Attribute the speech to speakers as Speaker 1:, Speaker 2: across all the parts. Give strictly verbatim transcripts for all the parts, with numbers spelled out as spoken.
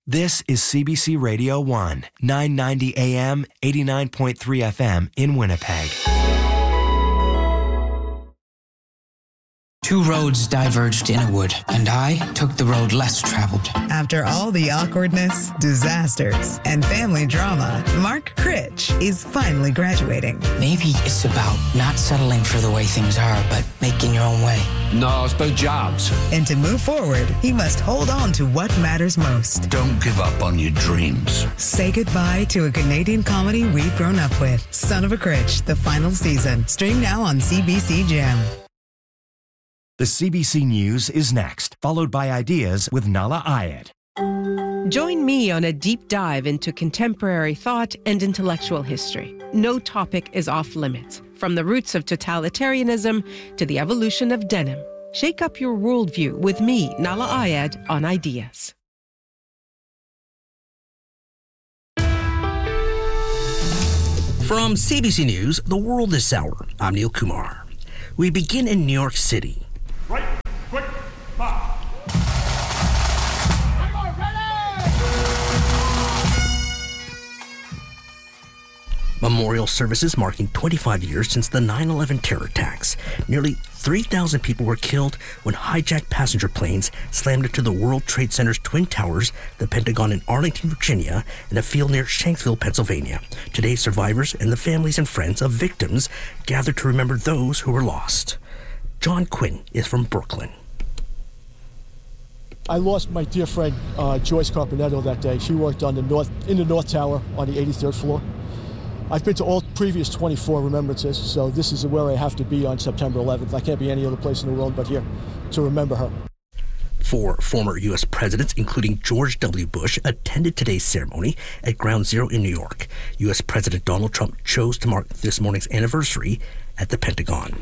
Speaker 1: This is C B C Radio one, nine ninety A M, eighty-nine point three F M in Winnipeg.
Speaker 2: Two roads diverged in a wood, and I took the road less traveled.
Speaker 3: After all the awkwardness, disasters, and family drama, Mark Critch is finally graduating.
Speaker 2: Maybe it's about not settling for the way things are, but making your own way.
Speaker 4: No, it's about jobs.
Speaker 3: And to move forward, he must hold on to what matters most.
Speaker 4: Don't give up on your dreams.
Speaker 3: Say goodbye to a Canadian comedy we've grown up with. Son of a Critch, the final season. Stream now on C B C Gem.
Speaker 1: The C B C News is next, followed by Ideas with Nahlah Ayed.
Speaker 5: Join me on a deep dive into contemporary thought and intellectual history. No topic is off limits, from the roots of totalitarianism to the evolution of denim. Shake up your worldview with me, Nahlah Ayed, on Ideas.
Speaker 6: From C B C News, The World This Hour, I'm Neil Kumar. We begin in New York City.
Speaker 7: Right, quick, pop.
Speaker 6: Memorial services marking twenty-five years since the nine eleven terror attacks. Nearly three thousand people were killed when hijacked passenger planes slammed into the World Trade Center's Twin Towers, the Pentagon in Arlington, Virginia, and a field near Shanksville, Pennsylvania. Today, survivors and the families and friends of victims gathered to remember those who were lost. John Quinn is from Brooklyn.
Speaker 8: I lost my dear friend uh, Joyce Carpenetto that day. She worked on the north in the North Tower on the eighty-third floor. I've been to all previous twenty-four remembrances, so this is where I have to be on September eleventh. I can't be any other place in the world but here to remember her.
Speaker 6: Four former U S presidents, including George W. Bush, attended today's ceremony at Ground Zero in New York. U S President Donald Trump chose to mark this morning's anniversary at the Pentagon.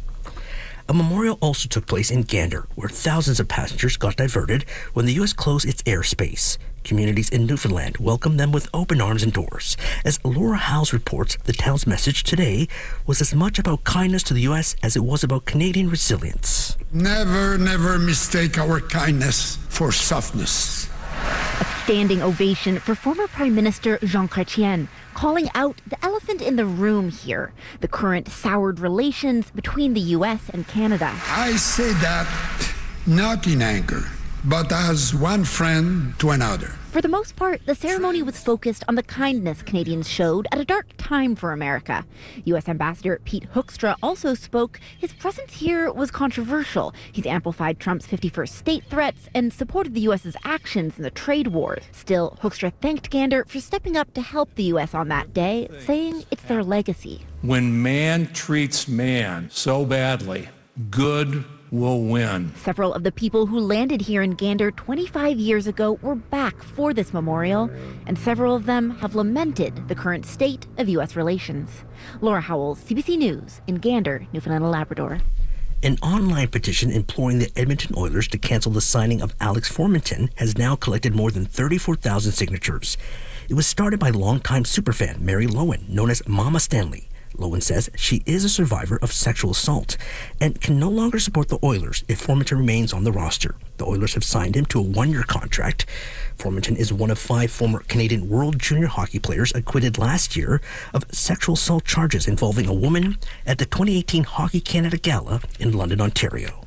Speaker 6: A memorial also took place in Gander, where thousands of passengers got diverted when the U S closed its airspace. Communities in Newfoundland welcomed them with open arms and doors. As Laura Howes reports, the town's message today was as much about kindness to the U S as it was about Canadian resilience.
Speaker 9: Never, never mistake our kindness for softness.
Speaker 10: A standing ovation for former Prime Minister Jean Chrétien, calling out the elephant in the room here, the current soured relations between the U S and Canada.
Speaker 9: I say that not in anger, but as one friend to another.
Speaker 10: For the most part, the ceremony was focused on the kindness Canadians showed at a dark time for America. U S Ambassador Pete Hoekstra also spoke. His presence here was controversial. He's amplified Trump's fifty-first state threats and supported the U S's actions in the trade war. Still, Hoekstra thanked Gander for stepping up to help the U S on that day, saying it's their legacy.
Speaker 11: When man treats man so badly, good will win.
Speaker 10: Several of the people who landed here in Gander twenty-five years ago were back for this memorial, and several of them have lamented the current state of U S relations. Laura Howell, C B C News in Gander, Newfoundland and Labrador.
Speaker 6: An online petition imploring the Edmonton Oilers to cancel the signing of Alex Formenton has now collected more than thirty-four thousand signatures. It was started by longtime superfan Mary Lowen, known as Mama Stanley. Lowen says she is a survivor of sexual assault and can no longer support the Oilers if Formenton remains on the roster. The Oilers have signed him to a one-year contract. Formenton is one of five former Canadian World Junior hockey players acquitted last year of sexual assault charges involving a woman at the twenty eighteen Hockey Canada Gala in London, Ontario.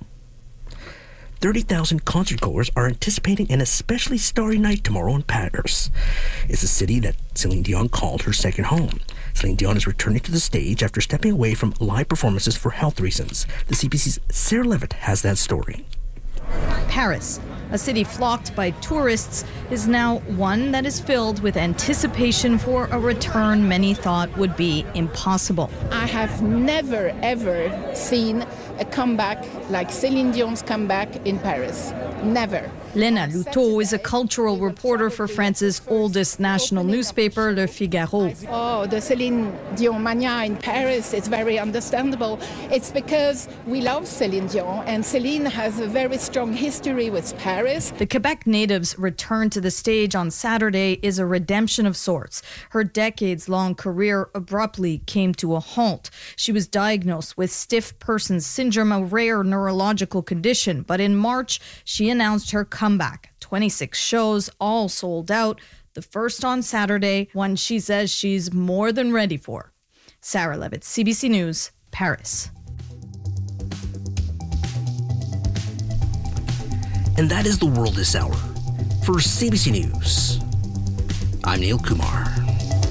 Speaker 6: thirty thousand concertgoers are anticipating an especially starry night tomorrow in Paris. It's a city that Celine Dion called her second home. Celine Dion is returning to the stage after stepping away from live performances for health reasons. The C B C's Sarah Levitt has that story.
Speaker 12: Paris, a city flocked by tourists, is now one that is filled with anticipation for a return many thought would be impossible.
Speaker 13: I have never, ever seen a comeback like Celine Dion's comeback in Paris. Never.
Speaker 12: Lena Luto is a cultural reporter for France's oldest national newspaper, Le Figaro.
Speaker 13: Oh, the Celine Dion mania in Paris is very understandable. It's because we love Celine Dion, and Celine has a very strong history with Paris.
Speaker 12: The Quebec native's return to the stage on Saturday is a redemption of sorts. Her decades-long career abruptly came to a halt. She was diagnosed with stiff person syndrome, a rare neurological condition, but in March, she announced her comeback twenty-six shows, all sold out. The first on Saturday, one she says she's more than ready for. Sarah Levitt, C B C News, Paris.
Speaker 6: And that is the world this hour. For C B C News, I'm Neil Kumar.